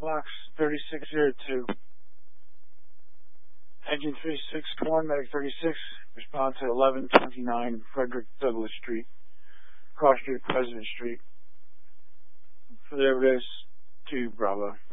Box 3602. Engine 361, Medic 36, respond to 1129 Frederick Douglass Street, Cross Street, President Street. For the overdose, 2 Bravo.